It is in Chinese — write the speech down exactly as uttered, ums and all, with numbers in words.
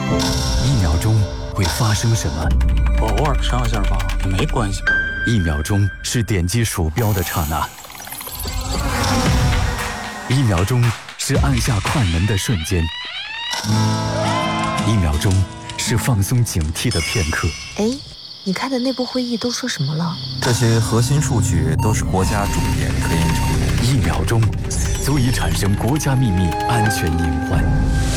一秒钟会发生什么？ 我偶尔上一下吧，也没关系。 一秒钟是点击鼠标的刹那，一秒钟是按下快门的瞬间，一秒钟是放松警惕的片刻。 哎，你开的内部会议都说什么了？ 这些核心数据都是国家重点科研成果。 一秒钟足以产生国家秘密安全隐患。